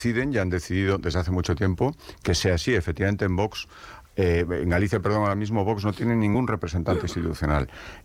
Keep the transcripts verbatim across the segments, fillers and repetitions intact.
deciden, ya han decidido desde hace mucho tiempo que sea así. Efectivamente, en Vox, eh, en Galicia, perdón, ahora mismo Vox no tiene ningún representante institucional,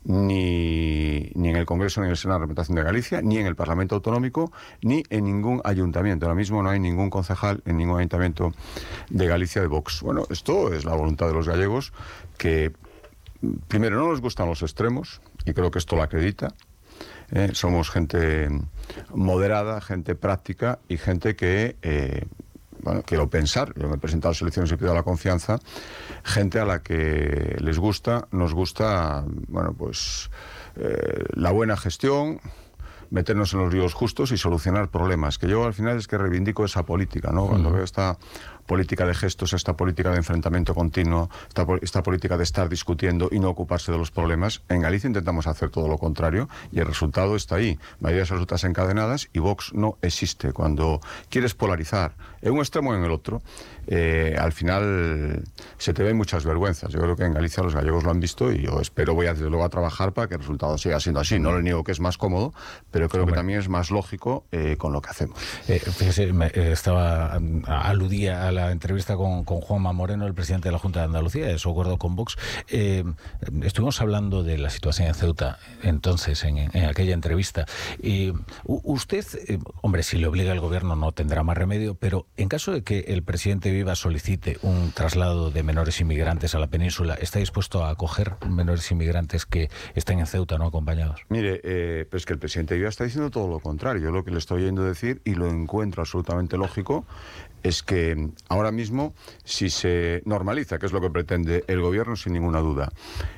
ni, ni en el Congreso ni en el Senado de Representación de Galicia, ni en el Parlamento Autonómico, ni en ningún ayuntamiento. Ahora mismo no hay ningún concejal en ningún ayuntamiento de Galicia de Vox. Bueno, esto es la voluntad de los gallegos, que primero no nos gustan los extremos, y creo que esto lo acredita. Eh, somos gente moderada, gente práctica y gente que, eh, bueno, quiero pensar, yo me he presentado a las elecciones y pido la confianza, gente a la que les gusta, nos gusta, bueno, pues eh, la buena gestión, meternos en los ríos justos y solucionar problemas, que yo al final es que reivindico esa política, ¿no? Cuando veo esta política de gestos, esta política de enfrentamiento continuo, esta, esta política de estar discutiendo y no ocuparse de los problemas, en Galicia intentamos hacer todo lo contrario y el resultado está ahí, mayorías absolutas encadenadas, y Vox no existe. Cuando quieres polarizar en un extremo o en el otro, eh, al final se te ven muchas vergüenzas. Yo creo que en Galicia los gallegos lo han visto y yo espero, voy a, desde luego a trabajar para que el resultado siga siendo así. No le niego que es más cómodo, pero creo Hombre. que también es más lógico eh, con lo que hacemos. Eh, fíjese, me, eh, estaba, aludía a la entrevista con, con Juanma Moreno, el presidente de la Junta de Andalucía, de su acuerdo con Vox. Eh, estuvimos hablando de la situación en Ceuta, entonces, en, en aquella entrevista. Eh, usted, eh, hombre, si le obliga el gobierno no tendrá más remedio, pero en caso de que el presidente Viva solicite un traslado de menores inmigrantes a la península, ¿está dispuesto a acoger menores inmigrantes que estén en Ceuta no acompañados? Mire, eh, pues que el presidente Viva está diciendo todo lo contrario. Yo lo que le estoy oyendo decir, y lo encuentro absolutamente lógico, es que ahora mismo, si se normaliza, que es lo que pretende el gobierno sin ninguna duda,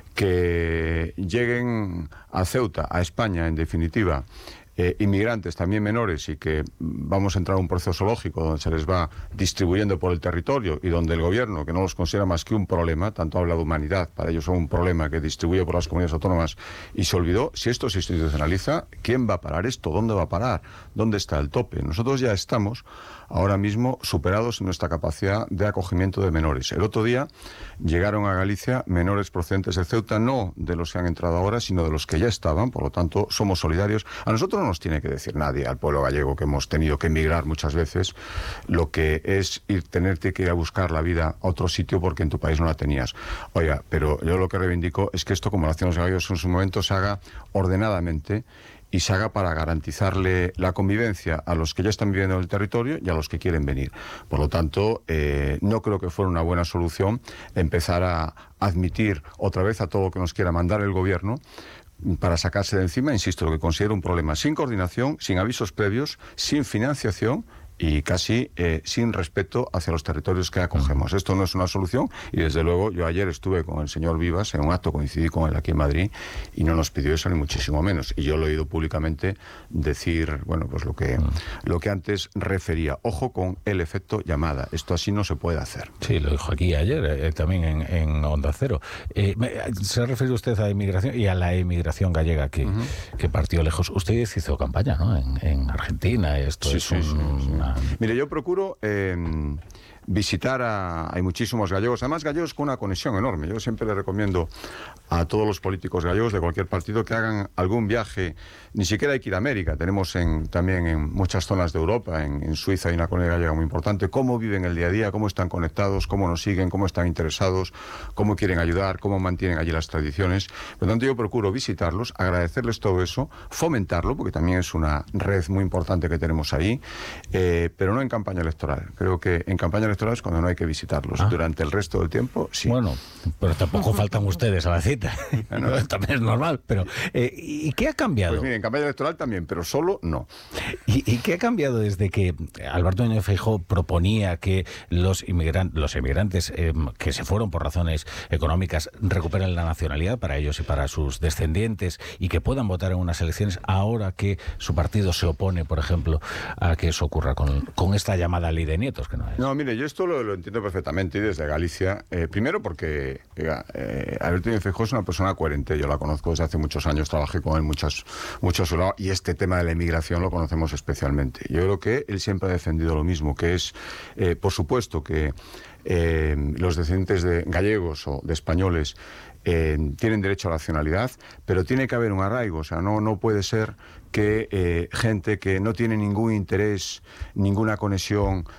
que lleguen a Ceuta, a España, en definitiva, Eh, inmigrantes también menores, y que vamos a entrar a un proceso lógico donde se les va distribuyendo por el territorio y donde el gobierno, que no los considera más que un problema, tanto habla de humanidad, para ellos son un problema que distribuye por las comunidades autónomas y se olvidó. Si esto se institucionaliza, ¿quién va a parar esto? ¿Dónde va a parar? ¿Dónde está el tope? Nosotros ya estamos ahora mismo superados en nuestra capacidad de acogimiento de menores. El otro día llegaron a Galicia menores procedentes de Ceuta, no de los que han entrado ahora, sino de los que ya estaban, por lo tanto somos solidarios. A nosotros no nos tiene que decir nadie, al pueblo gallego, que hemos tenido que emigrar muchas veces, lo que es ir, tenerte que ir a buscar la vida a otro sitio porque en tu país no la tenías. Oiga, pero yo lo que reivindico es que esto, como lo hacían los gallegos en su momento, se haga ordenadamente y se haga para garantizarle la convivencia a los que ya están viviendo en el territorio y a los que quieren venir. Por lo tanto, eh, no creo que fuera una buena solución empezar a admitir otra vez a todo lo que nos quiera mandar el gobierno para sacarse de encima, insisto, lo que considero un problema sin coordinación, sin avisos previos, sin financiación y casi eh, sin respeto hacia los territorios que acogemos. Esto no es una solución y, desde luego, yo ayer estuve con el señor Vivas en un acto, coincidí con él aquí en Madrid y no nos pidió eso ni muchísimo menos. Y yo lo he oído públicamente decir, bueno, pues lo que, lo que antes refería. Ojo con el efecto llamada. Esto así no se puede hacer. Sí, lo dijo aquí ayer, eh, también en, en Onda Cero. Eh, se refiere usted a inmigración y a la emigración gallega que, uh-huh. que partió lejos. Usted hizo campaña, ¿no? En, en Argentina. Esto sí, es sí, un, sí, sí. una... Mire, yo procuro eh, visitar a... Hay muchísimos gallegos, además gallegos con una conexión enorme. Yo siempre le recomiendo a todos los políticos gallegos de cualquier partido que hagan algún viaje. Ni siquiera hay que ir a América. Tenemos en, también en muchas zonas de Europa, en, en Suiza hay una comunidad gallega muy importante. Cómo viven el día a día, cómo están conectados, cómo nos siguen, cómo están interesados, cómo quieren ayudar, cómo mantienen allí las tradiciones. Por lo tanto, yo procuro visitarlos, agradecerles todo eso, fomentarlo, porque también es una red muy importante que tenemos ahí, eh, pero no en campaña electoral. Creo que en campaña electoral es cuando no hay que visitarlos. Ah. Durante el resto del tiempo, sí. Bueno, pero tampoco faltan ustedes a la cita. No, también es normal, pero eh, ¿y qué ha cambiado? Pues mire, en campaña electoral también, pero solo no. ¿Y, y qué ha cambiado desde que Alberto Núñez Feijóo proponía que los inmigrantes, los inmigrantes eh, que se fueron por razones económicas recuperen la nacionalidad para ellos y para sus descendientes y que puedan votar en unas elecciones, ahora que su partido se opone, por ejemplo, a que eso ocurra con, con esta llamada ley de nietos? Que no es. No, mire, yo esto lo, lo entiendo perfectamente y desde Galicia, eh, primero porque diga, eh, Alberto Núñez Feijóo es una persona coherente, yo la conozco desde hace muchos años, trabajé con él muchos, muchos lados, y este tema de la inmigración lo conocemos especialmente. Yo creo que él siempre ha defendido lo mismo, que es, eh, por supuesto, que eh, los descendientes de gallegos o de españoles eh, tienen derecho a la nacionalidad, pero tiene que haber un arraigo, o sea, no, no puede ser que eh, gente que no tiene ningún interés, ninguna conexión